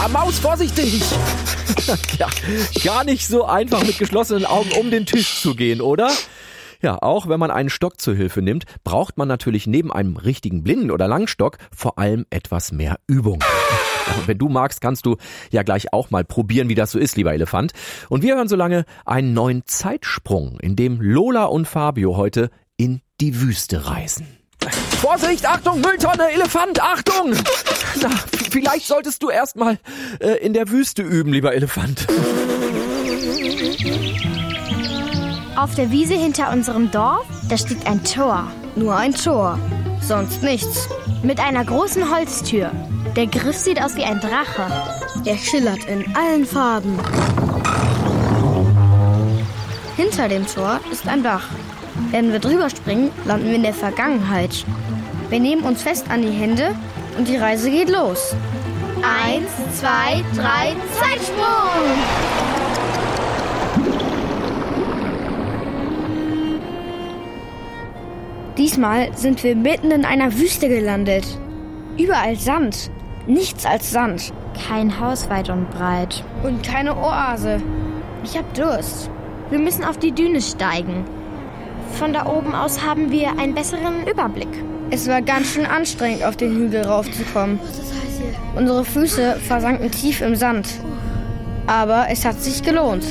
Maus, vorsichtig! Ja, gar nicht so einfach mit geschlossenen Augen um den Tisch zu gehen, oder? Ja, auch wenn man einen Stock zur Hilfe nimmt, braucht man natürlich neben einem richtigen Blinden- oder Langstock vor allem etwas mehr Übung. Und wenn du magst, kannst du ja gleich auch mal probieren, wie das so ist, lieber Elefant. Und wir hören so lange einen neuen Zeitsprung, in dem Lola und Fabio heute in die Wüste reisen. Vorsicht, Achtung, Mülltonne, Elefant, Achtung! Na, vielleicht solltest du erst mal in der Wüste üben, lieber Elefant. Auf der Wiese hinter unserem Dorf, da steht ein Tor. Nur ein Tor, sonst nichts. Mit einer großen Holztür. Der Griff sieht aus wie ein Drache. Er schillert in allen Farben. Hinter dem Tor ist ein Bach. Wenn wir drüber springen, landen wir in der Vergangenheit. Wir nehmen uns fest an die Hände und die Reise geht los. 1, 2, 3, Zeitsprung! Diesmal sind wir mitten in einer Wüste gelandet. Überall Sand, nichts als Sand. Kein Haus weit und breit. Und keine Oase. Ich hab Durst. Wir müssen auf die Düne steigen. Von da oben aus haben wir einen besseren Überblick. Es war ganz schön anstrengend, auf den Hügel raufzukommen. Unsere Füße versanken tief im Sand. Aber es hat sich gelohnt.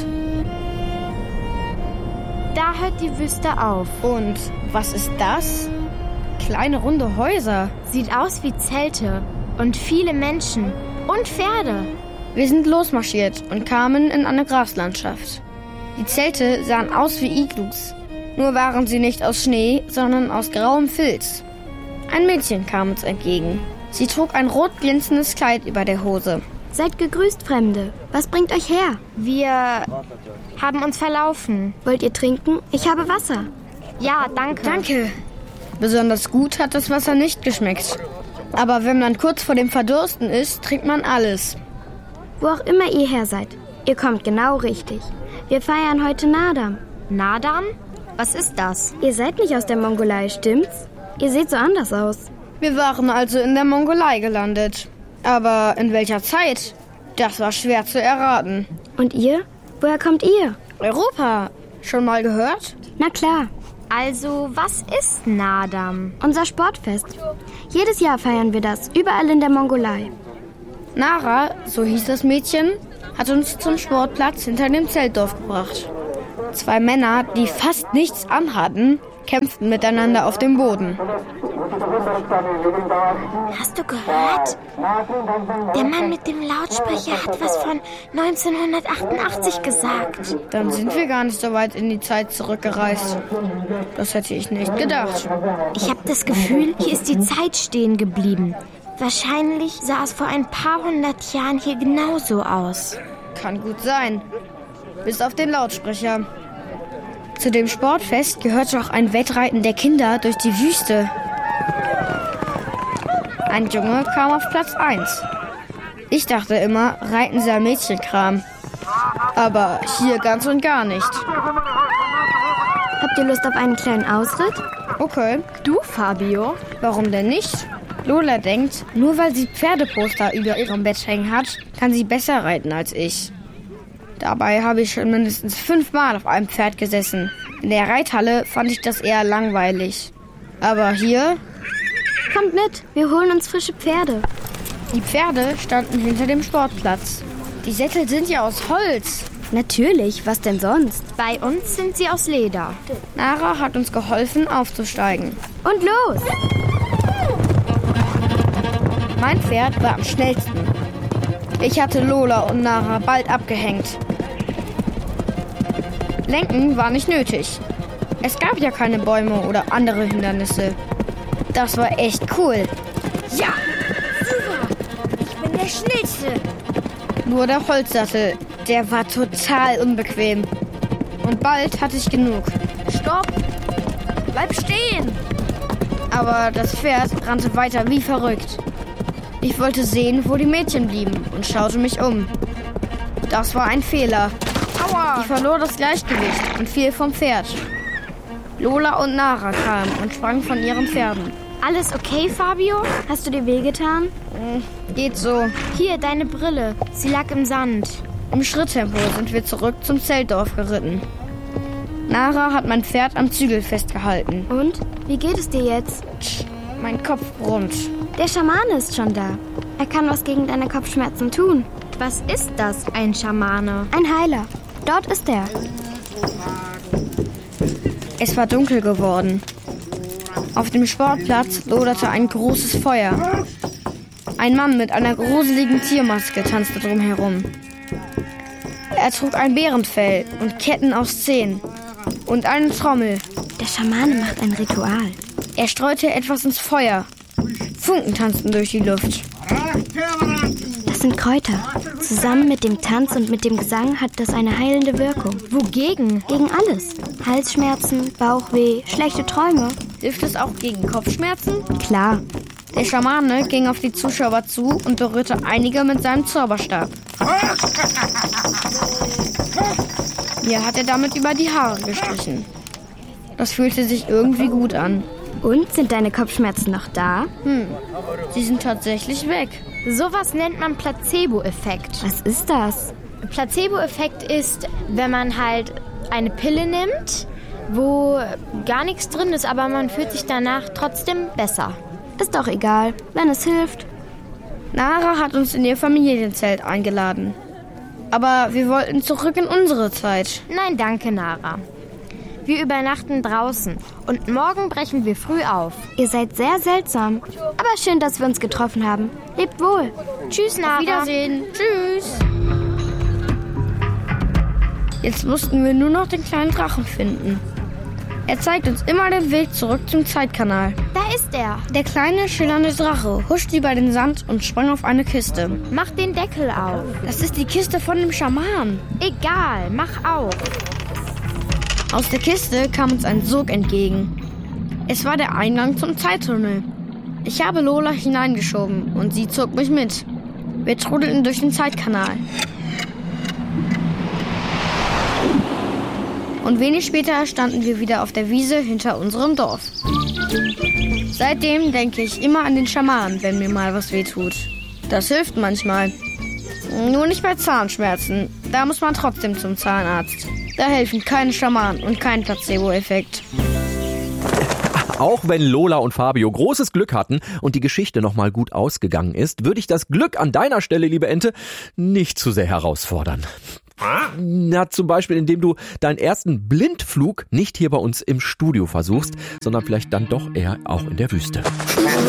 Da hört die Wüste auf. Und was ist das? Kleine runde Häuser. Sieht aus wie Zelte. Und viele Menschen. Und Pferde. Wir sind losmarschiert und kamen in eine Graslandschaft. Die Zelte sahen aus wie Iglus. Nur waren sie nicht aus Schnee, sondern aus grauem Filz. Ein Mädchen kam uns entgegen. Sie trug ein rot glänzendes Kleid über der Hose. Seid gegrüßt, Fremde. Was bringt euch her? Wir haben uns verlaufen. Wollt ihr trinken? Ich habe Wasser. Ja, danke. Danke. Besonders gut hat das Wasser nicht geschmeckt. Aber wenn man kurz vor dem Verdursten ist, trinkt man alles. Wo auch immer ihr her seid, ihr kommt genau richtig. Wir feiern heute Naadam. Naadam? Was ist das? Ihr seid nicht aus der Mongolei, stimmt's? Ihr seht so anders aus. Wir waren also in der Mongolei gelandet. Aber in welcher Zeit? Das war schwer zu erraten. Und ihr? Woher kommt ihr? Europa. Schon mal gehört? Na klar. Also, was ist Naadam? Unser Sportfest. Jedes Jahr feiern wir das, überall in der Mongolei. Nara, so hieß das Mädchen, hat uns zum Sportplatz hinter dem Zeltdorf gebracht. 2 Männer, die fast nichts anhatten, kämpften miteinander auf dem Boden. Hast du gehört? Der Mann mit dem Lautsprecher hat was von 1988 gesagt. Dann sind wir gar nicht so weit in die Zeit zurückgereist. Das hätte ich nicht gedacht. Ich habe das Gefühl, hier ist die Zeit stehen geblieben. Wahrscheinlich sah es vor ein paar hundert Jahren hier genauso aus. Kann gut sein. Bis auf den Lautsprecher. Zu dem Sportfest gehört auch ein Wettreiten der Kinder durch die Wüste. Ein Junge kam auf Platz 1. Ich dachte immer, Reiten sei Mädchenkram. Aber hier ganz und gar nicht. Habt ihr Lust auf einen kleinen Ausritt? Okay. Du, Fabio? Warum denn nicht? Lola denkt, nur weil sie Pferdeposter über ihrem Bett hängen hat, kann sie besser reiten als ich. Dabei habe ich schon mindestens 5 Mal auf einem Pferd gesessen. In der Reithalle fand ich das eher langweilig. Aber hier... Kommt mit, wir holen uns frische Pferde. Die Pferde standen hinter dem Sportplatz. Die Sättel sind ja aus Holz. Natürlich, was denn sonst? Bei uns sind sie aus Leder. Nara hat uns geholfen, aufzusteigen. Und los! Mein Pferd war am schnellsten. Ich hatte Lola und Nara bald abgehängt. Lenken war nicht nötig. Es gab ja keine Bäume oder andere Hindernisse. Das war echt cool. Ja, super. Ich bin der Schnellste. Nur der Holzsattel, der war total unbequem. Und bald hatte ich genug. Stopp! Bleib stehen! Aber das Pferd rannte weiter wie verrückt. Ich wollte sehen, wo die Mädchen blieben und schaute mich um. Das war ein Fehler. Aua! Ich verlor das Gleichgewicht und fiel vom Pferd. Lola und Nara kamen und sprangen von ihren Pferden. Alles okay, Fabio? Hast du dir wehgetan? Geht so. Hier, deine Brille. Sie lag im Sand. Im Schritttempo sind wir zurück zum Zeltdorf geritten. Nara hat mein Pferd am Zügel festgehalten. Und? Wie geht es dir jetzt? Mein Kopf brummt. Der Schamane ist schon da. Er kann was gegen deine Kopfschmerzen tun. Was ist das, ein Schamane? Ein Heiler. Dort ist er. Es war dunkel geworden. Auf dem Sportplatz loderte ein großes Feuer. Ein Mann mit einer gruseligen Tiermaske tanzte drumherum. Er trug ein Bärenfell und Ketten aus Zähnen und eine Trommel. Der Schamane macht ein Ritual. Er streute etwas ins Feuer. Funken tanzten durch die Luft. Das sind Kräuter. Zusammen mit dem Tanz und mit dem Gesang hat das eine heilende Wirkung. Wogegen? Gegen alles. Halsschmerzen, Bauchweh, schlechte Träume. Hilft es auch gegen Kopfschmerzen? Klar. Der Schamane ging auf die Zuschauer zu und berührte einige mit seinem Zauberstab. Mir hat er damit über die Haare gestrichen. Das fühlte sich irgendwie gut an. Und, sind deine Kopfschmerzen noch da? Sie sind tatsächlich weg. Sowas nennt man Placebo-Effekt. Was ist das? Placebo-Effekt ist, wenn man halt eine Pille nimmt, wo gar nichts drin ist, aber man fühlt sich danach trotzdem besser. Ist doch egal, wenn es hilft. Nara hat uns in ihr Familienzelt eingeladen. Aber wir wollten zurück in unsere Zeit. Nein, danke, Nara. Wir übernachten draußen und morgen brechen wir früh auf. Ihr seid sehr seltsam. Aber schön, dass wir uns getroffen haben. Lebt wohl. Tschüss, Nara. Auf Wiedersehen. Tschüss. Jetzt mussten wir nur noch den kleinen Drachen finden. Er zeigt uns immer den Weg zurück zum Zeitkanal. Da ist er. Der kleine, schillernde Drache huschte über den Sand und sprang auf eine Kiste. Mach den Deckel auf. Das ist die Kiste von dem Schaman. Egal, mach auf. Aus der Kiste kam uns ein Sog entgegen. Es war der Eingang zum Zeittunnel. Ich habe Lola hineingeschoben und sie zog mich mit. Wir trudelten durch den Zeitkanal. Und wenig später standen wir wieder auf der Wiese hinter unserem Dorf. Seitdem denke ich immer an den Schaman, wenn mir mal was wehtut. Das hilft manchmal. Nur nicht bei Zahnschmerzen. Da muss man trotzdem zum Zahnarzt. Da helfen keine Schamanen und kein Placebo-Effekt. Auch wenn Lola und Fabio großes Glück hatten und die Geschichte nochmal gut ausgegangen ist, würde ich das Glück an deiner Stelle, liebe Ente, nicht zu sehr herausfordern. Na, zum Beispiel, indem du deinen ersten Blindflug nicht hier bei uns im Studio versuchst, sondern vielleicht dann doch eher auch in der Wüste.